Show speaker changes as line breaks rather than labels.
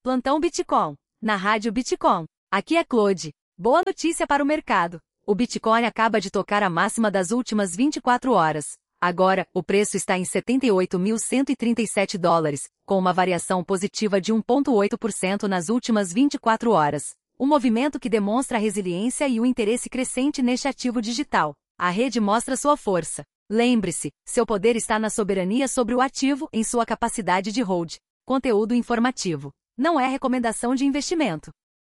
Plantão Bitcoin, na Rádio Bitcoin. Aqui é Claude. Boa notícia para o mercado. O Bitcoin acaba de tocar a máxima das últimas 24 horas. Agora, o preço está em $78.137, com uma variação positiva de 1,8% nas últimas 24 horas. Um movimento que demonstra a resiliência e o interesse crescente neste ativo digital. A rede mostra sua força. Lembre-se, seu poder está na soberania sobre o ativo em sua capacidade de hold. Conteúdo informativo. Não é recomendação de investimento.